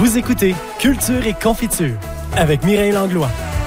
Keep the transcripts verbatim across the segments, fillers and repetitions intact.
Vous écoutez Culture et Confiture avec Mireille Langlois.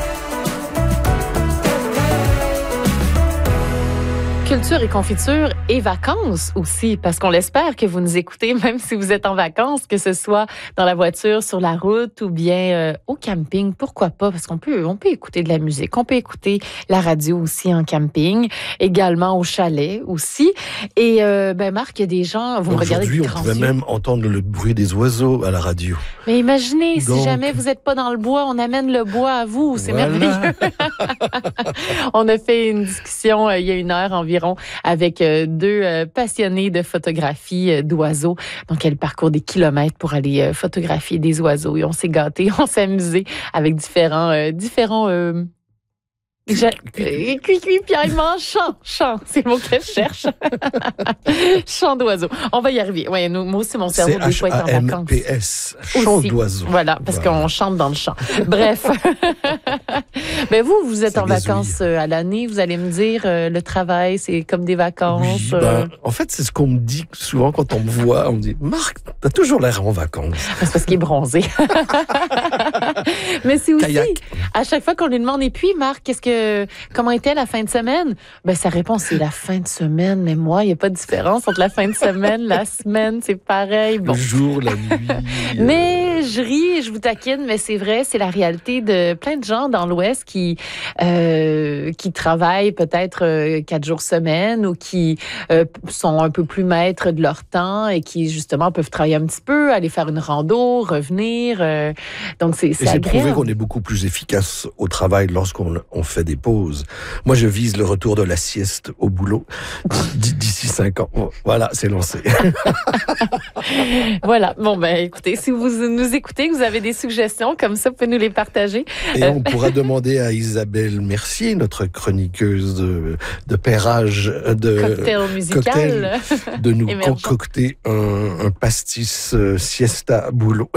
Culture et confiture et vacances aussi, parce qu'on l'espère que vous nous écoutez, même si vous êtes en vacances, que ce soit dans la voiture, sur la route ou bien euh, au camping. Pourquoi pas? Parce qu'on peut, on peut écouter de la musique, on peut écouter la radio aussi en camping, également au chalet aussi. Et euh, ben Marc, il y a des gens, vous me regardez avec Aujourd'hui, on pouvait même entendre le bruit des oiseaux à la radio. Mais imaginez, Donc, si jamais vous n'êtes pas dans le bois, on amène le bois à vous. C'est voilà. merveilleux. On a fait une discussion euh, il y a une heure environ avec euh, deux euh, passionnés de photographie euh, d'oiseaux. Donc, elles parcourent des kilomètres pour aller euh, photographier des oiseaux. Et on s'est gâtés, on s'est amusé avec différents... Euh, différents euh, Je... Cui, cui, piaillement, chant, chant, c'est le mot que je cherche. Chant d'oiseau. On va y arriver. Ouais, nous, moi aussi, mon cerveau, des fois, est en vacances. C H A M P S, chant d'oiseau. Voilà, parce voilà. qu'on chante dans le champ. Bref. Mais vous, vous êtes en gazouille. Vacances à l'année. Vous allez me dire, euh, le travail, c'est comme des vacances. Oui, ben, euh... en fait, c'est ce qu'on me dit souvent quand on me voit. On me dit, Marc, t'as toujours l'air en vacances. C'est parce qu'il est bronzé. Mais c'est aussi, Kayak. À chaque fois qu'on lui demande, et puis, Marc, qu'est-ce que comment était la fin de semaine? Ben, sa réponse, c'est la fin de semaine. Mais moi, il n'y a pas de différence entre la fin de semaine, la semaine, c'est pareil. Bon. Le jour, la nuit. Mais je ris, je vous taquine, mais c'est vrai, c'est la réalité de plein de gens dans l'Ouest qui, euh, qui travaillent peut-être euh, quatre jours semaine ou qui euh, sont un peu plus maîtres de leur temps et qui, justement, peuvent travailler un petit peu, aller faire une rando, revenir. Euh, donc, c'est, c'est Et c'est agréable. prouvé qu'on est beaucoup plus efficace au travail lorsqu'on on fait des pauses. Moi, je vise le retour de la sieste au boulot d'ici cinq ans. Voilà, c'est lancé. Voilà. Bon, ben, écoutez, si vous nous écoutez, que vous avez des suggestions, comme ça, vous pouvez nous les partager. Et on pourra demander à Isabelle Mercier, notre chroniqueuse de, de pairage de cocktail musical, cocktail, de nous émergent. concocter un, un pastis euh, siesta boulot.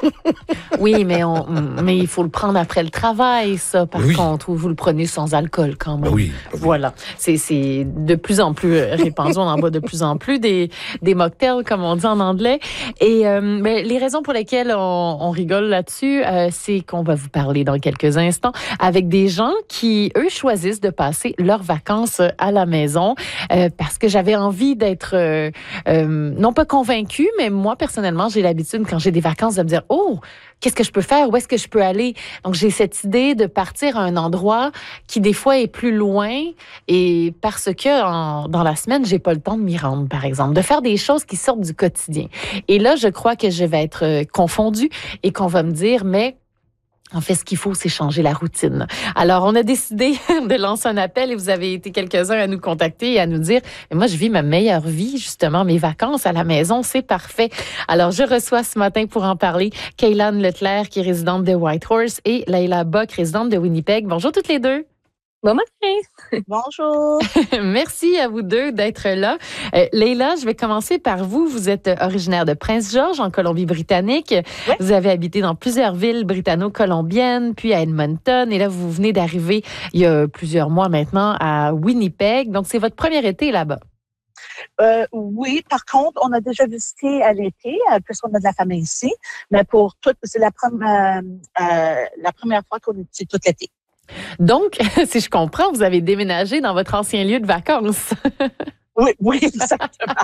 Oui, mais, on, mais il faut le prendre après le travail, ça, par oui. contre, ou vous le prenez sans alcool quand même. Oui. oui. Voilà. C'est, c'est de plus en plus répandu. On en boit de plus en plus des, des mocktails, comme on dit en anglais. Et euh, mais les raisons pour lesquelles on, on rigole là-dessus, euh, c'est qu'on va vous parler dans quelques instants avec des gens qui, eux, choisissent de passer leurs vacances à la maison euh, parce que j'avais envie d'être, euh, euh, non pas convaincue, mais moi, personnellement, j'ai l'habitude, quand j'ai des vacances, de me dire « Oh, qu'est-ce que je peux faire? Où est-ce que je peux aller? » Donc, j'ai cette idée de partir à un endroit qui, des fois, est plus loin et parce que en, dans la semaine, j'ai pas le temps de m'y rendre, par exemple, de faire des choses qui sortent du quotidien. Et là, je crois que je vais être confondue et qu'on va me dire, mais en fait, ce qu'il faut, c'est changer la routine. Alors, on a décidé de lancer un appel et vous avez été quelques-uns à nous contacter et à nous dire, moi, je vis ma meilleure vie, justement, mes vacances à la maison, c'est parfait. Alors, je reçois ce matin pour en parler Kaylane Leclerc, qui est résidente de Whitehorse, et Leila Bock, résidente de Winnipeg. Bonjour toutes les deux. Bon matin. Bonjour. Merci à vous deux d'être là. Euh, Leila, je vais commencer par vous. Vous êtes originaire de Prince-Georges, en Colombie-Britannique. Oui. Vous avez habité dans plusieurs villes britanno-colombiennes, puis à Edmonton. Et là, vous venez d'arriver il y a plusieurs mois maintenant à Winnipeg. Donc, c'est votre premier été là-bas. Euh, oui, par contre, on a déjà visité à l'été, puisqu'on a de la famille ici. Mais pour tout, c'est la, prom- euh, euh, la première fois qu'on est ici tout l'été. Donc, si je comprends, vous avez déménagé dans votre ancien lieu de vacances. Oui, oui, exactement.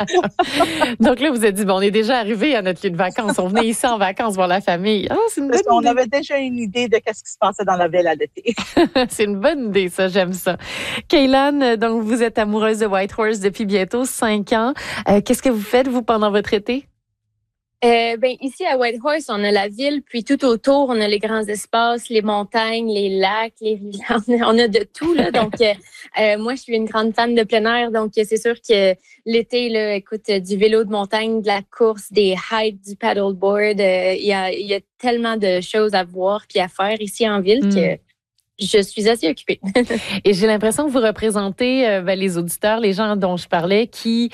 Donc là, vous avez dit, bon, on est déjà arrivé à notre lieu de vacances. On venait ici en vacances voir la famille. Ah, c'est une bonne on idée. avait déjà une idée de ce qui se passait dans la ville à l'été. C'est une bonne idée, ça, j'aime ça. Kaylane, donc vous êtes amoureuse de Whitehorse depuis bientôt cinq ans. Euh, qu'est-ce que vous faites, vous, pendant votre été? Euh, ben, ici, à Whitehorse, on a la ville, puis tout autour, on a les grands espaces, les montagnes, les lacs, les rivières. On a de tout, là. Donc, euh, euh, moi, je suis une grande fan de plein air. Donc, c'est sûr que l'été, là, écoute, du vélo de montagne, de la course, des hikes, du paddleboard, euh, il y a, il y a tellement de choses à voir puis à faire ici en ville mm. que je suis assez occupée. Et j'ai l'impression que vous représentez euh, ben, les auditeurs, les gens dont je parlais, qui